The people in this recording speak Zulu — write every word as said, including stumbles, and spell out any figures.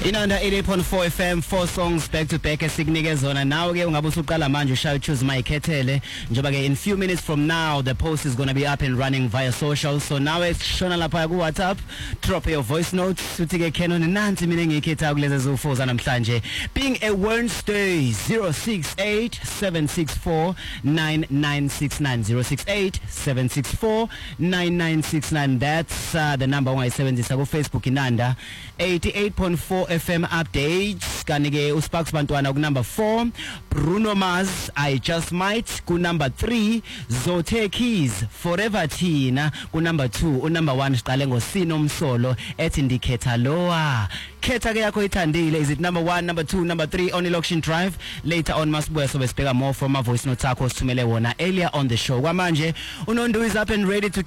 Inanda eighty-eight point four F M, four songs back to back esikunike zona. Nawe ke ungabe usuqala manje ushaya choose my khethele njoba ke in few minutes from now the post is going to be up and running via social. So nawe shona lapha ku WhatsApp, drop your voice notes uthi ke Canon nanti mina ngikhetha kulezi zofoza namhlanje. Being a Wednesday, zero six eight seven six four nine nine six nine, zero six eight seven six four nine nine six nine. That's uh, the number ungayisebenzisa ku Facebook Inanda eighty-eight point four F M updates. Kanike uSparks Bantwana ku number four, Bruno Mars I Just Might ku number three, Zote Keys Forever Tina ku number two, u number one siqale ngoSino Msolo ethi ndikhetha loa. Khetha ke yakho ithandile. Is it number one, number two, number three on Election Drive? Later on masibuye so besibheka more from my voice notes akho sithumele wona earlier on the show. Kwamanje uNondu is up and ready to